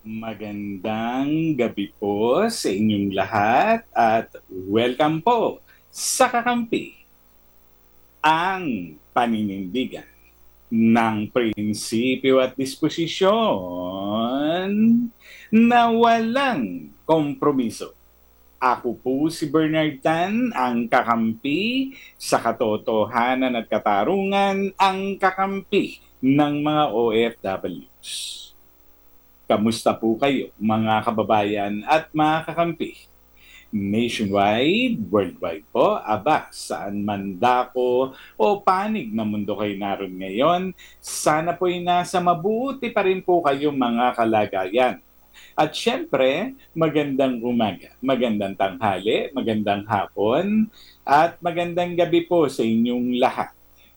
Magandang gabi po sa inyong lahat at welcome po sa Kakampi, ang paninindigan ng prinsipyo at disposisyon na walang kompromiso. Ako po si Bernard Tan, ang kakampi sa katotohanan at katarungan, ang kakampi ng mga OFWs. Kamusta po kayo, mga kababayan at mga kakampi? Nationwide, worldwide po, aba, saan man dako o panig na mundo kayo naroon ngayon, sana po'y nasa mabuti pa rin po kayong mga kalagayan. At syempre, magandang umaga, magandang tanghali, magandang hapon, at magandang gabi po sa inyong lahat.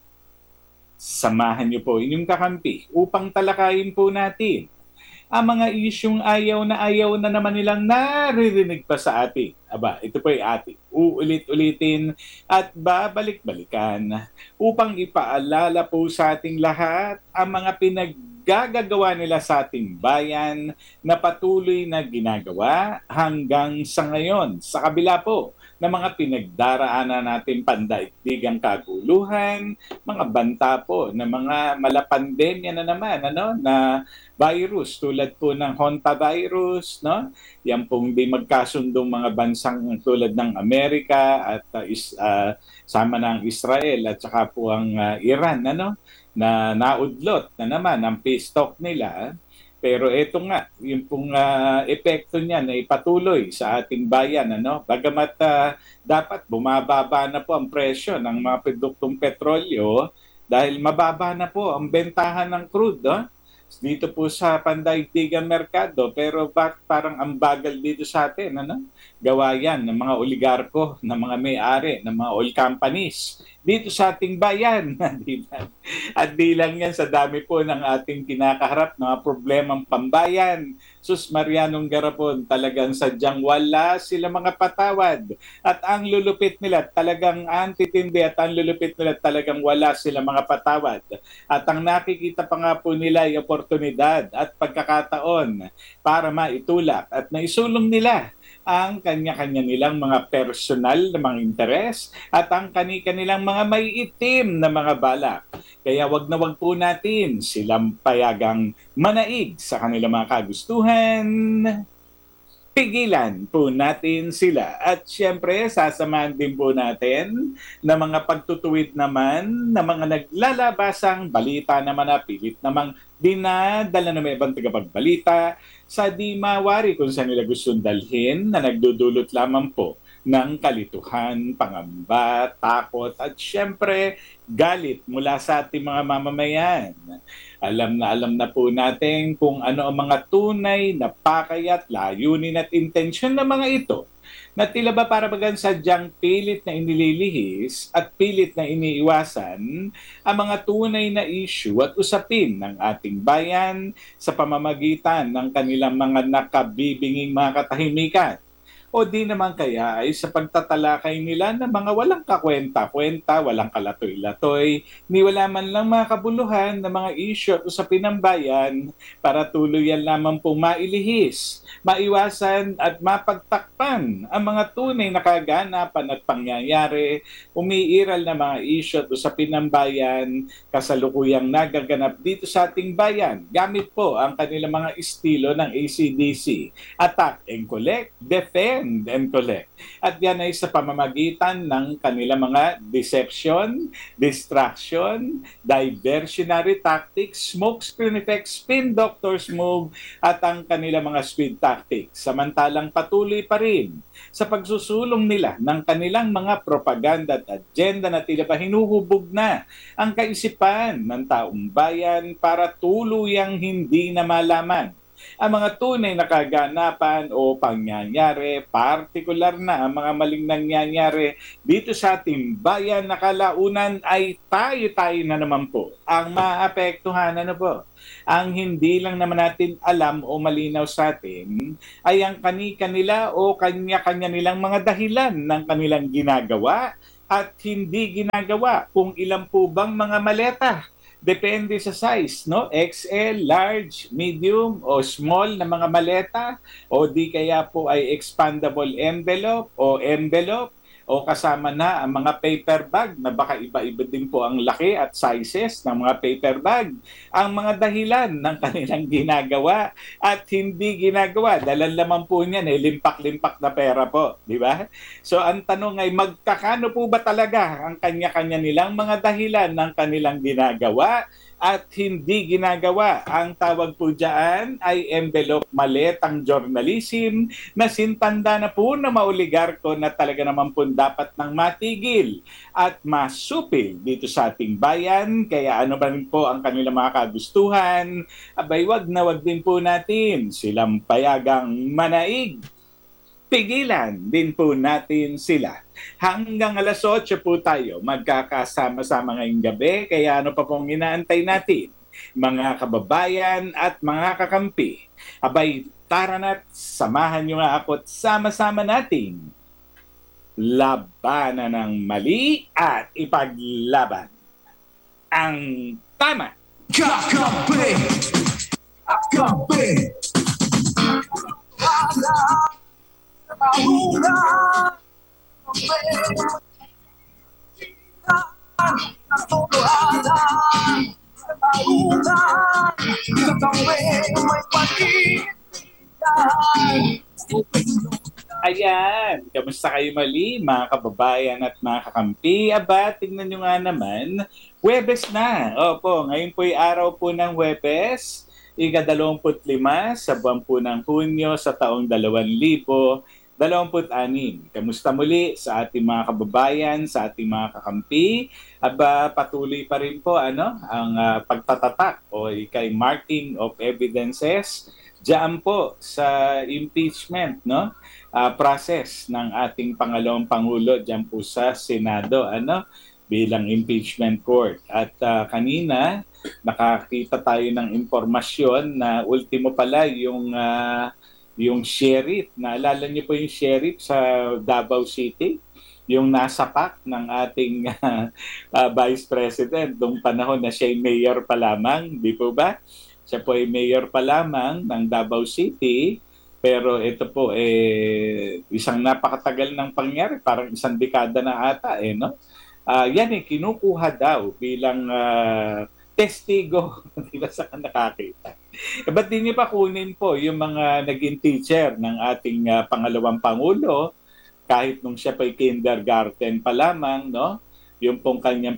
Samahan niyo po inyong kakampi upang talakayin po natin ang mga isyung ayaw na naman nilang naririnig pa sa atin. Aba, ito po ay ating uulit-ulitin at babalik-balikan upang ipaalala po sa ating lahat ang mga pinaggagawa nila sa ating bayan na patuloy na ginagawa hanggang sa ngayon. Sa kabila po ng mga pinagdaraanan natin pandaigdigang kaguluhan, mga banta po ng mga malapandemya na naman, na virus tulad po ng hantavirus, no? Yan pong di magkasundong mga bansang tulad ng Amerika at sama ng Israel at saka po ang Iran, na naudlot na naman ang peace talk nila. Pero ito nga, yung pong epekto niya na ipatuloy sa ating bayan, Bagamat dapat bumababa na po ang presyo ng mga produktong petrolyo dahil mababa na po ang bentahan ng crude, dito po sa pandaigdigang merkado, pero parang ang bagal dito sa atin, Gawa yan ng mga oligarko, ng mga may-ari, ng mga oil companies dito sa ating bayan. At di lang yan, sa dami po ng ating kinakaharap na mga problemang pambayan. Sus Marianong Garapon, talagang sadyang wala sila mga patawad. At ang lulupit nila, talagang antitindi, at ang lulupit nila, talagang wala sila mga patawad. At ang nakikita pa nga po nila ay oportunidad at pagkakataon para maitulak at naisulong nila ang kanya-kanya nilang mga personal na mga interes at ang kani-kanilang mga may itim na mga balak. Kaya wag na wag po natin silang payagang manaig sa kanilang mga kagustuhan. Pigilan po natin sila. At syempre, sasamahan din po natin na mga pagtutuwid naman na mga naglalabasang balita naman na pilit namang dinadala ng may ibang tagapagbalita sa di mawari kung saan nila gustong dalhin na nagdudulot lamang po ng kalituhan, pangamba, takot at syempre galit mula sa ating mga mamamayan. Alam na po natin kung ano ang mga tunay na pakayat, layunin at intensyon ng mga ito na tila ba para bagang sadyang pilit na inililihis at pilit na iniiwasan ang mga tunay na issue at usapin ng ating bayan sa pamamagitan ng kanilang mga nakabibinging mga katahimikan. O di naman kaya ay sa pagtatalakay nila ng mga walang kakwenta-kwenta, walang kalatoy-latoy, ni wala man lang mga kabuluhan ng mga issue at usapin ng bayan para tuluyan lamang pong mailihis, maiwasan at mapagtakpan ang mga tunay na kaganapan at pangyayari, umiiral na mga issue at usapin ng bayan kasalukuyang nagaganap dito sa ating bayan gamit po ang kanilang mga estilo ng ACDC. Attack and collect, defend and collect. At yan ay sa pamamagitan ng kanilang mga deception, distraction, diversionary tactics, smokescreen effect, spin doctor's move, at ang kanilang mga speed tactics. Samantalang patuloy pa rin sa pagsusulong nila ng kanilang mga propaganda at agenda na tila ba hinuhubog na ang kaisipan ng taong bayan para tuluyang hindi na malaman ang mga tunay na kaganapan o pangyayari, partikular na ang mga maling nangyayari dito sa ating bayan na kalaunan ay tayo-tayo na naman po ang maapektuhan. Po? Ang hindi lang naman natin alam o malinaw sa atin ay ang kani-kanila o kanya-kanya nilang mga dahilan ng kanilang ginagawa at hindi ginagawa, kung ilan po bang mga maleta Depende sa size, no? XL, large, medium, o small na mga maleta, o di kaya po ay expandable envelope o kasama na ang mga paper bag na baka iba-iba din po ang laki at sizes ng mga paper bag. Ang mga dahilan ng kanilang ginagawa at hindi ginagawa. Dahil laman po niyan, limpak-limpak na pera po. Di ba? So ang tanong ay magkakano po ba talaga ang kanya-kanya nilang mga dahilan ng kanilang ginagawa at hindi ginagawa. Ang tawag po dyan ay envelope maletang journalism na sintanda na po na maoligarko na talaga naman po dapat nang matigil at masupil dito sa ating bayan. Kaya ano ba rin po ang kanilang mga kagustuhan, abay wag na wag din po natin silang payagang manaig. Pigilan din po natin sila. Hanggang alas 8 po tayo magkakasama-sama ngayong gabi. Kaya ano pa pong inaantay natin, mga kababayan at mga kakampi? Abay, tara na't samahan nyo nga ako at sama-sama nating labanan ng mali at ipaglaban ang tama. Kakampi! Kakampi! Ayan, kamusta kayo mali, mga kababayan at mga kakampi? Aba, tingnan nyo nga naman, Huwebes na. Opo, ngayon po'y araw po ng Huwebes, ika-25 sa buwan po ng Hunyo sa taong 2026. Kamusta muli sa ating mga kababayan, sa ating mga kakampi? Aba, patuloy pa rin po ang pagtatatak o ikay marking of evidences diyan po sa impeachment, no? Process ng ating pangalawang pangulo diyan po sa Senado, bilang impeachment court. At kanina nakakita tayo ng impormasyon na ultimo pala yung sheriff. Naalala niyo po yung sheriff sa Davao City? Yung nasapak ng ating Vice President noong panahon na siya mayor pa lamang, di po ba? Siya po ay mayor pa lamang ng Davao City, pero ito po isang napakatagal ng pangyari, parang isang dekada na ata no? Yan kinukuha daw bilang testigo, di ba, sa nakakita. Ba't di niyo pa kunin po yung mga naging teacher ng ating pangalawang pangulo, kahit nung siya pa'y kindergarten pa lamang, no? Yung pong kanyang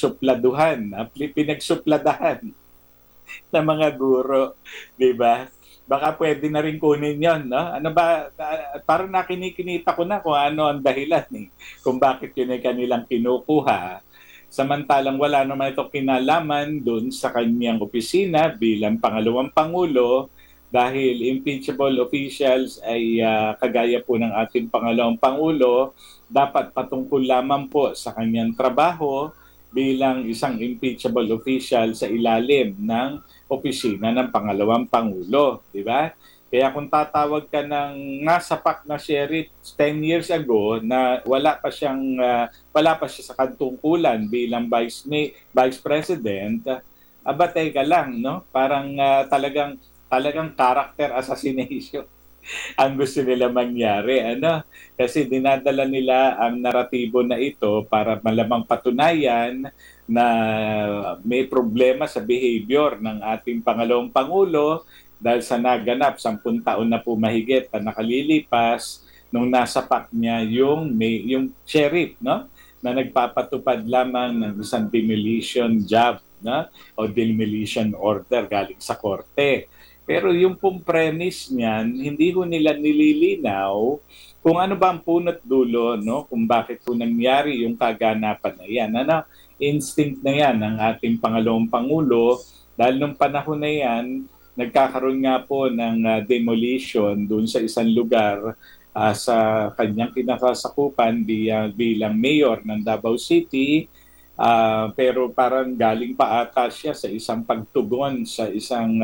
pinagsupladahan ng mga guro, di ba? Baka pwede na rin kunin yon, no? Ano ba, parang nakinikinita ko na kung ano ang dahilan kung bakit yun ay kanilang kinukuha. Samantalang wala naman itong kinalaman doon sa kanyang opisina bilang pangalawang pangulo dahil impeachable officials ay kagaya po ng ating pangalawang pangulo, dapat patungkol lamang po sa kanyang trabaho bilang isang impeachable official sa ilalim ng opisina ng pangalawang pangulo, di ba? Kaya kung tatawag ka ng nasapak na sheriff 10 years ago na wala pa siya sa katungkulan bilang vice president, abatay ka lang, no? Parang talagang character assassination ang gusto nila mangyari, Kasi dinadala nila ang naratibo na ito para malamang patunayan na may problema sa behavior ng ating pangalawang pangulo dahil sa naganap 10 taon na po mahigit na nakalilipas nung nasapak niya yung sheriff, no? Na nagpapatupad lamang ng isang demolition job, no? O demolition order galing sa korte. Pero yung pong premise niyan, hindi ko nila nililinaw kung ano ba ang punot dulo, no? Kung bakit po nangyari yung kaganapan na yan. Instinct na yan ng ating pangalawang pangulo dahil nung panahon na yan, nagkakaroon nga po ng demolition doon sa isang lugar sa kanyang kinakasakupan bilang mayor ng Davao City. Pero parang galing pa ata siya sa isang pagtugon sa isang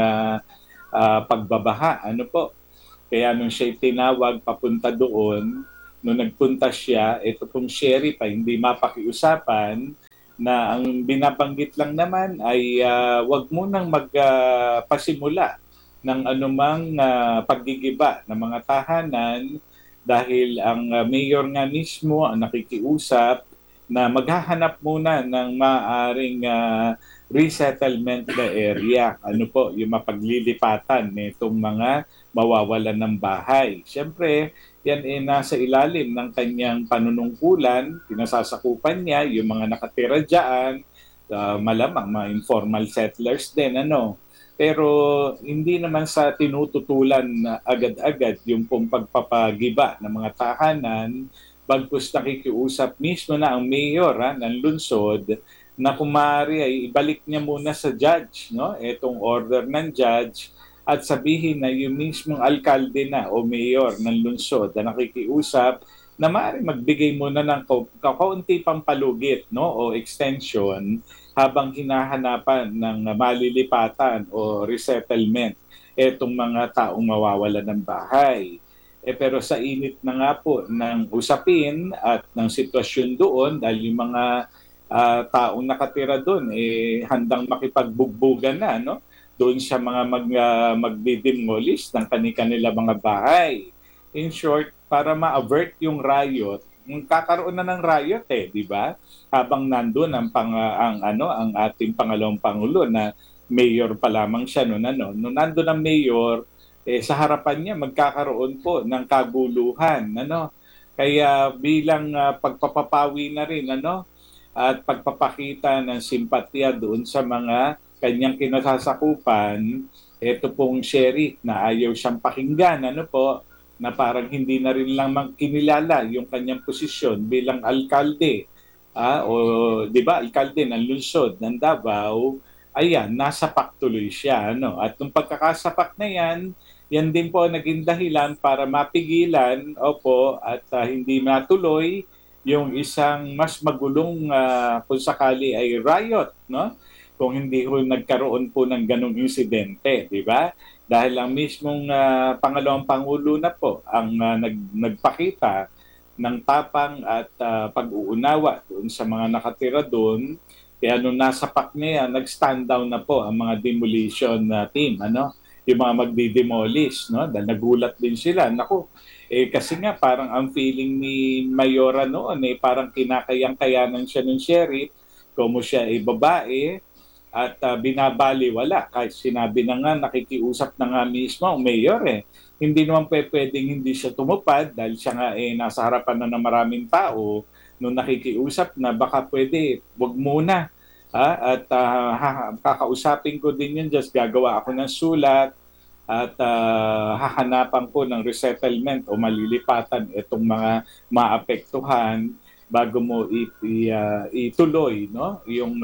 pagbabaha. Kaya nung siya tinawag papunta doon, nung nagpunta siya, ito pong sheriff ay hindi mapakiusapan na ang binabanggit lang naman ay wag munang magpasimula ng anumang paggigiba ng mga tahanan dahil ang mayor nga mismo ang nakikiusap na maghahanap muna ng maaring resettlement na area. Ano po, yung mapaglilipatan nitong mga mawawalan ng bahay. Siyempre, yan ay nasa ilalim ng kanyang panunungkulan, pinasasakupan niya yung mga nakatira dyan, malamang mga informal settlers din, ano. Pero hindi naman sa tinututulan na agad-agad yung pong pagpapagiba ng mga tahanan, bagkus nakikiusap mismo na ang mayor ng lungsod na kung maaari ay ibalik niya muna sa judge, no? Itong order ng judge at sabihin na yung mismong alkalde na o mayor ng lungsod na nakikiusap na maaari magbigay muna ng kaunti pang palugit, no? O extension habang hinahanapan ng malilipatan o resettlement etong mga taong mawawalan ng bahay. Pero sa init na nga po ng usapin at ng sitwasyon doon dahil yung mga taong nakatira doon handang makipagbugbugan na, no? Doon sa mga magdidemolish ng kanila mga bahay. In short, para ma-avert yung riot, kakaroon na ng riot di ba? Habang nandoon ang ating pangalawang pangulo na mayor pa lamang siya noon nung nandoon ang mayor sa harapan niya magkakaroon po ng kaguluhan, ano? Kaya bilang pagpapapawi na rin, ano? At pagpapakita ng simpatya doon sa mga kanyang kinasasakupan, ito pong sheriff na ayaw siyang pakinggan, ano po, na parang hindi na rin lang kinilala yung kanyang posisyon bilang alkalde, o di ba, alkalde ng lungsod ng Davao, ayan, nasapak tuloy siya, ano? At nung pagkakasapak na yan din po naging dahilan para mapigilan, opo, at hindi matuloy yung isang mas magulong kung sakali ay riot, no? Kung hindi ho nagkaroon po ng ganong insidente, di ba? Dahil ang mismong pangalawang pangulo na po ang nagpakita ng tapang at pag-uunawa doon sa mga nakatira doon. Kaya nung nasa pack niya, nag-stand down na po ang mga demolition team, ano? Yung mga magdi-demolish, no? Dahil nagulat din sila. Naku, kasi nga parang ang feeling ni Mayora noon parang kinakayang-kayanan siya ng sheriff, como siya ay babae, at binabaliwala. Kahit sinabi na nga, nakikiusap na nga mismo ang mayor Hindi naman pwedeng hindi siya tumupad dahil siya nga nasa harapan na ng maraming tao nung nakikiusap na baka pwede, wag muna. At kakausapin ko din yun, just gagawa ako ng sulat at hahanapan ko ng resettlement o malilipatan itong mga maapektuhan bago mo ituloy, no?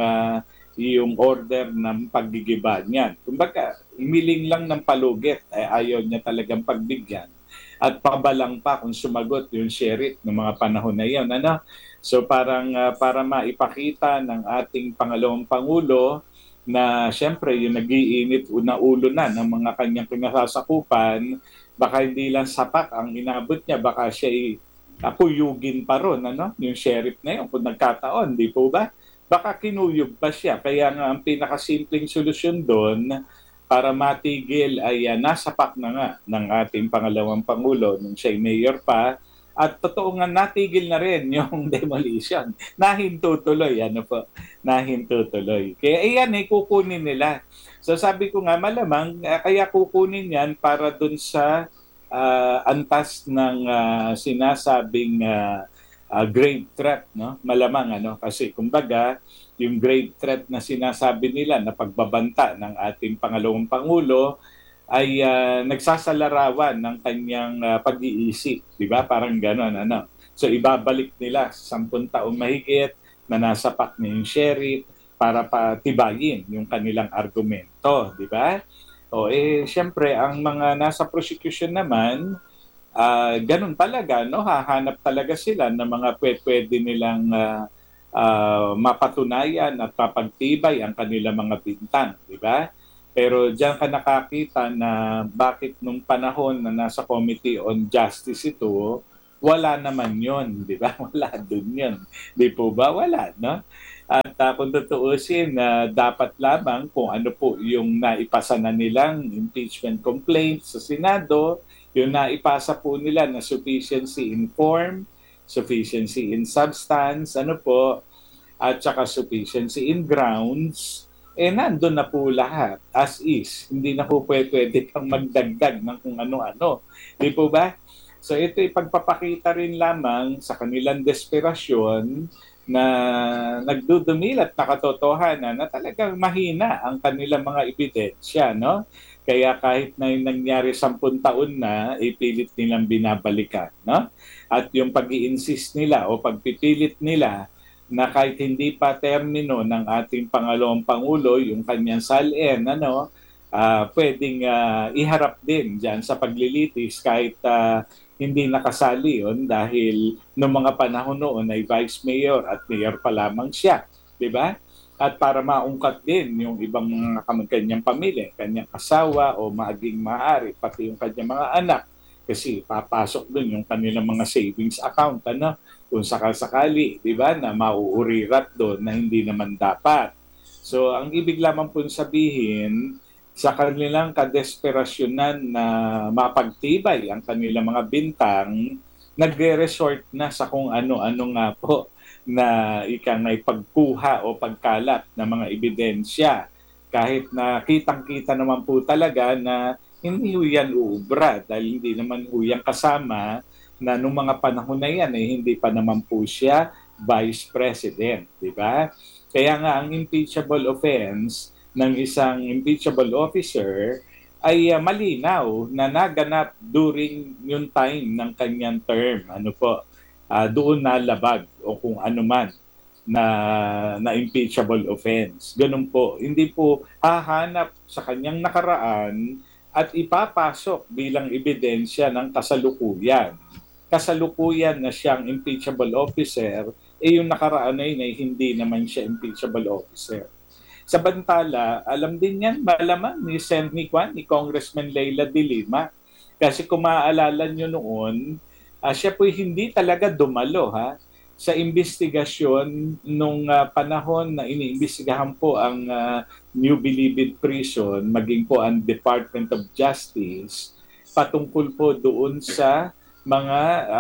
Yung order ng paggigiba niyan. Kumbaga, imiling lang ng palugit, ayaw niya talagang pagbigyan. At pabalang pa kung sumagot yung sheriff ng mga panahon na yun. Ano? So parang para maipakita ng ating pangalawang pangulo na siyempre yung nag-iinit na ulo na ng mga kanyang pinasasakupan, baka hindi lang sapak ang inabot niya, baka siya kuyugin pa ron, ano? Yung sheriff na yun, kung nagkataon, di po ba? Baka kinuyog pa siya. Kaya nga ang pinakasimpleng solusyon doon para matigil ay nasapak na nga ng ating pangalawang pangulo nung siya'y mayor pa. At totoo nga natigil na rin yung demolition. Nahinto tuloy, ano po? Nahinto tuloy. Kaya iyan kukunin nila. So sabi ko nga malamang, kaya kukunin yan para dun sa antas ng sinasabing grave threat, no? Malamang kasi kumbaga yung grave threat na sinasabi nila na pagbabanta ng ating pangalawang pangulo ay nagsasalarawan ng kanyang pag-iisip, di ba? Parang gano'n, So ibabalik nila 10 taong mahigit na nasapak ni yung sheriff para patibayin yung kanilang argumento, di ba? Siyempre ang mga nasa prosecution naman ganun talaga, no? Hahanap talaga sila ng mga pwede nilang mapatunayan at mapagtibay ang kanilang mga bintang, di ba? Pero diyan ka nakakita na bakit nung panahon na nasa Committee on Justice ito, wala naman yon, di ba? Wala dun yun. Di po ba? Wala, no? At kung tutuusin, dapat lamang kung ano po yung naipasa na nilang impeachment complaint sa Senado, yung naipasa po nila na sufficiency in form, sufficiency in substance, ano po, at saka sufficiency in grounds, nandun na po lahat as is. Hindi na po pwede pang magdagdag ng kung ano-ano. Di po ba? So ito ipagpapakita rin lamang sa kanilang desperasyon na nagdudumil at nakatotohanan na talagang mahina ang kanilang mga ebidensya, no? Kaya kahit na yung nangyari 10 taon na, pilit nilang binabalikan, no? At yung pag-i-insist nila o pagpipilit nila na kahit hindi pa termino ng ating pangalawang pangulo, yung kanyang salin, pwedeng iharap din dyan sa paglilitis kahit hindi nakasali yun dahil noong mga panahon noon ay vice mayor at mayor pa lamang siya. Di ba? At para maungkat din yung ibang mga kanyang pamilya, kanyang asawa o maging maaari, pati yung kanyang mga anak. Kasi papasok dun yung kanilang mga savings account, kung sakasakali, di ba, na mauurirat doon na hindi naman dapat. So, ang ibig lamang po sabihin, sa kanilang kadesperasyonan na mapagtibay ang kanilang mga bintang, nagre-resort na sa kung ano-ano nga po na ikang pagkuha o pagkalat ng mga ebidensya. Kahit na kitang-kita naman po talaga na hindi ho yan uubra dahil hindi naman ho yan kasama na nung mga panahon na yan hindi pa naman po siya vice president, di ba? Kaya nga ang impeachable offense ng isang impeachable officer ay malinaw na naganap during yung time ng kanyang term. Doon nalabag o kung ano man na impeachable offense. Ganun po. Hindi po hahanap sa kanyang nakaraan at ipapasok bilang ebidensya ng kasalukuyan. Kasalukuyan na siyang impeachable officer, yung nakaraan na yun ay hindi naman siya impeachable officer. Sa bantala, alam din yan, malamang ni Congressman Leila de Lima. Kasi kung maaalala nyo noon, siya po'y hindi talaga dumalo sa investigasyon nung panahon na iniimbestigahan po ang New Bilibid Prison, maging po ang Department of Justice, patungkol po doon sa mga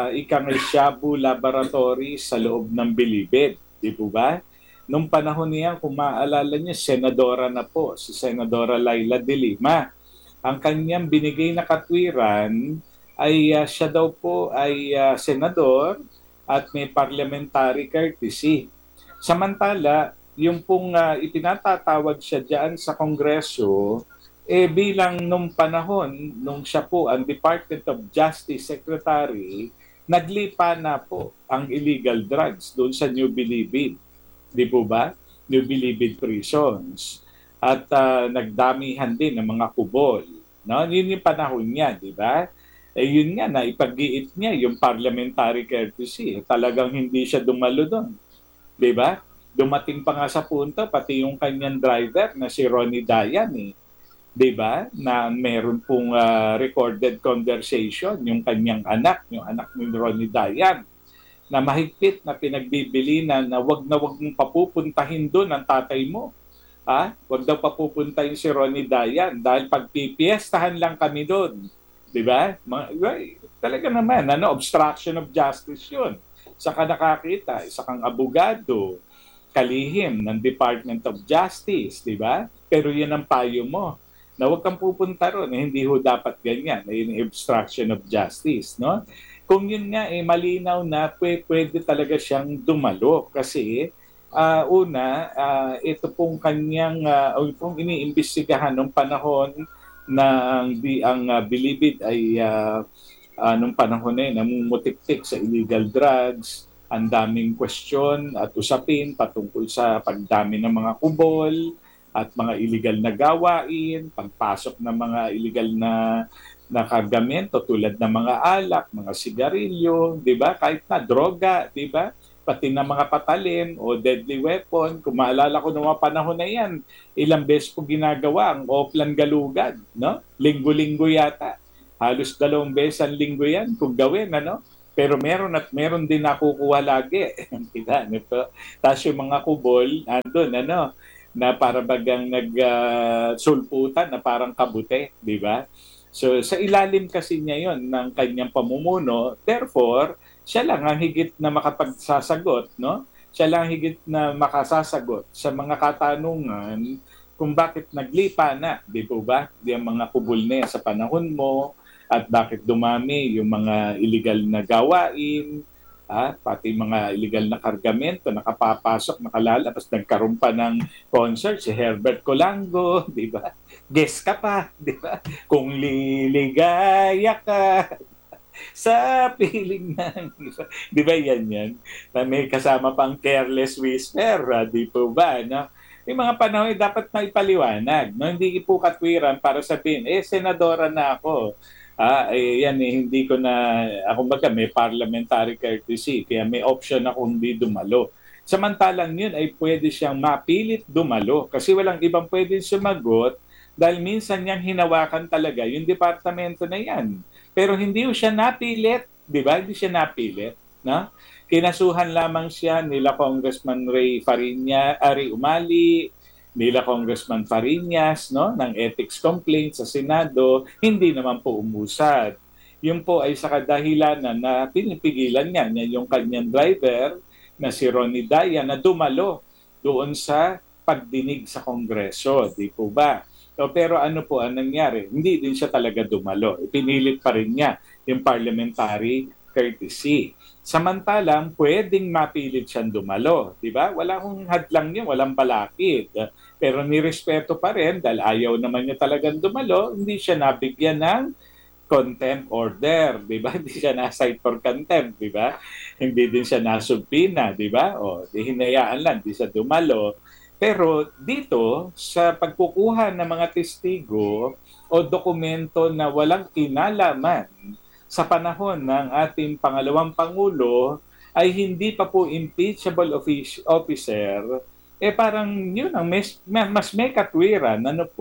Shabu laboratory sa loob ng Bilibid. Di po ba? Nung panahon niya, kung maaalala niyo, senadora na po, si Senadora Leila de Lima. Ang kanyang binigay na katwiran ay siya daw po ay senador at may parliamentary courtesy. Samantala, yung pong ipinatatawag siya diyan sa Kongreso, bilang nung panahon, nung siya po ang Department of Justice Secretary, naglipa na po ang illegal drugs doon sa New Bilibid. Di po ba? New Bilibid prisons. At nagdamihan din ng mga kubol. No? Yun yung panahon niya, di ba? Yun nga, naipag-iit niya yung parliamentary courtesy. Talagang hindi siya dumalo doon. Di ba? Dumating pa nga sa punto, pati yung kanyang driver na si Ronnie Dayan, di ba? Na meron pong recorded conversation, yung kanyang anak, yung anak ni Ronnie Dayan, na mahigpit na pinagbibilinan na wag mong papupuntahin doon ang tatay mo. Wag daw papupuntahin si Ronnie Dayan dahil pagpipiestahan lang kami doon. Di ba? Talaga naman, obstruction of justice yun. Saka nakakita, isa kang abogado, kalihim ng Department of Justice, di ba? Pero yun ang payo mo na huwag kang pupunta ron, hindi ho dapat ganyan, yung obstruction of justice, no? Kung yun nga, malinaw na pwede talaga siyang dumalo kasi ito pong kanyang, pong iniimbestigahan noong panahon na ang Bilibid ay nung panahon na namumutik-tik sa illegal drugs, ang daming question at usapin patungkol sa pagdami ng mga kubol at mga illegal na gawain, pagpasok ng mga illegal na nakagamento tulad ng mga alak, mga sigarilyo, 'di ba? Kahit na droga, 'di ba? Pati na mga patalim o deadly weapon. Kung maalala ko noong mga panahon na 'yan, ilang beses ko ginagawa ang Oplan Galugad, no? Linggo-linggo yata. Halos 2 beses ang linggo 'yan kung gawin, Pero meron din nakukuha lagi. Kita, nito. Tapos yung mga kubol, andun, na para bagang nagsulputan na parang kabute, di ba? So sa ilalim kasi niya yon ng kanyang pamumuno, therefore, siya lang ang higit na makapagsasagot, no? Siya lang ang higit na makasasagot sa mga katanungan kung bakit naglipa na, di po ba? Di ang mga kubol na sa panahon mo, at bakit dumami yung mga illegal na gawain, pati mga illegal na kargamento, nakapapasok, nakalalabas, nagkaroon pa ng concert, si Herbert Colango, di ba? Guess ka pa, di ba? Kung liligaya ka sa piling ng, di ba yan? Na may kasama pang careless whisper, di po ba, no? Yung mga panahon dapat na ipaliwanag, no? Hindi po katwiran para sabihin, senadora na ako. Yan hindi ko na, ako baga may parliamentary courtesy, kaya may option ako hindi dumalo. Samantalang yun ay pwede siyang mapilit dumalo kasi walang ibang pwede sumagot dahil minsan niyang hinawakan talaga yung departamento na yan. Pero hindi siya napilit, di ba? Hindi siya napilit. No? Kinasuhan lamang siya nila Congressman Ray Umali, nila Congressman Fariñas, no, ng ethics complaint sa Senado, hindi naman po umusad. Yun po ay sa kadahilanan na pinipigilan niya yung kanyang driver na si Ronnie Daya na dumalo doon sa pagdinig sa Kongreso, di po ba? So, pero ano po ang nangyari? Hindi din siya talaga dumalo. Ipinilit pa rin niya yung parliamentary courtesy. Samantalang, pwedeng mapilit siyang dumalo. Di ba? Wala akong hadlang niya, walang balakid. Pero nirespeto pa rin dahil ayaw naman niya talagang dumalo, hindi siya nabigyan ng contempt order, di ba? Hindi siya na-cite for contempt, di ba? Hindi din siya nasubpina, di ba? O, di hinayaan lang, di siya dumalo. Pero dito, sa pagkukuha ng mga testigo o dokumento na walang kinalaman sa panahon ng ating pangalawang Pangulo, ay hindi pa po impeachable officer, parang yun ang mas may katwiran,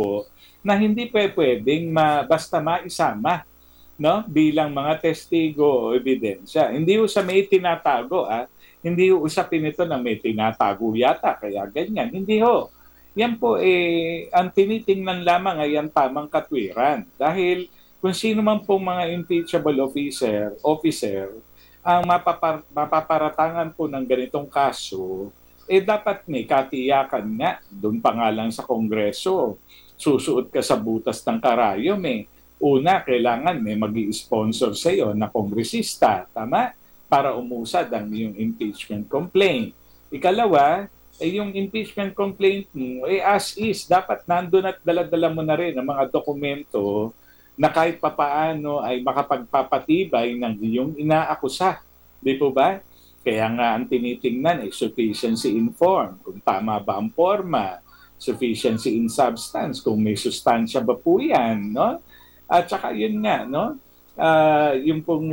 na hindi pwedeng basta maisama, no, bilang mga testigo o ebidensya. Hindi ho sa may tinatago, hindi ho usapin ito na may tinatago yata, kaya ganyan. Hindi ho. Yan po, ang tinitingnan lamang ay ang tamang katwiran. Dahil kung sino man pong mga impeachable officer ang mapaparatangan po ng ganitong kaso, dapat may katiyakan nga, doon pa nga lang sa Kongreso, susuot ka sa butas ng karayom Una, kailangan may mag-i-sponsor sa iyo na kongresista, tama? Para umusad ang iyong impeachment complaint. Ikalawa, yung impeachment complaint mo, as is, dapat nandun at dala-dala mo na rin ang mga dokumento na kahit papaano ay makapagpapatibay ng iyong inaakusa. Di po ba? Kaya nga ang tinitingnan ay sufficiency in form, kung tama ba ang forma, sufficiency in substance, kung may sustansya ba po yan, no? At saka yun nga, no? Yung pong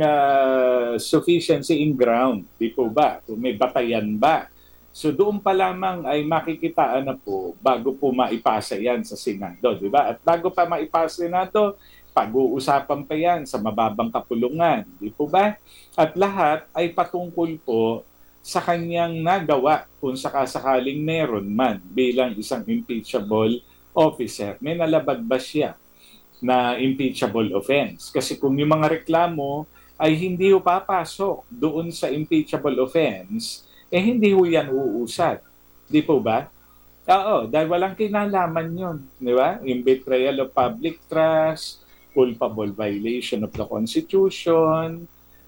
sufficiency in ground, di po ba? Kung may batayan ba? So doon pa lamang ay makikitaan na po bago po maipasa yan sa Senado, di ba? At bago pa maipasa sa Senado, pag-uusapan pa yan sa mababang kapulungan, di po ba? At lahat ay patungkol po sa kanyang nagawa kung sakasakaling meron man bilang isang impeachable officer. May nalabag ba siya na impeachable offense? Kasi kung yung mga reklamo ay hindi ho papasok doon sa impeachable offense, hindi ho yan uusad. Di po ba? Oo, dahil walang kinalaman yun. Di ba? Yung betrayal of public trust, culpable violation of the Constitution,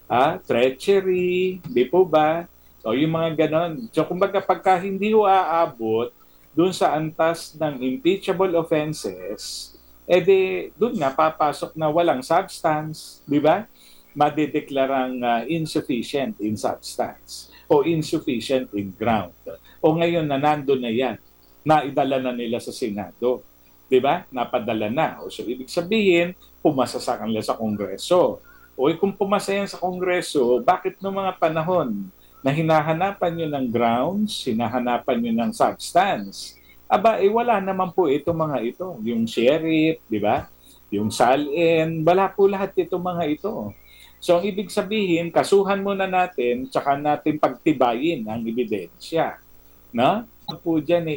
treachery, di po ba? O yung mga ganon. So kumbaga pagka hindi ho aabot doon sa antas ng impeachable offenses, doon nga papasok na walang substance, di ba? Madideklarang insufficient in substance o insufficient in ground. O ngayon na nandun na yan, naidala na nila sa Senado. Di ba? Napadala na. So ibig sabihin, pumasa sa kanila sa Kongreso. Kung pumasa yan sa Kongreso, bakit noong mga panahon na hinahanapan nyo ng grounds, hinahanapan nyo ng substance, wala naman po itong mga ito. Yung sheriff, di ba? Yung SALN, wala po lahat itong mga ito. So ang ibig sabihin, kasuhan muna natin, tsaka natin pagtibayin ang ebidensya. No? Po dyan,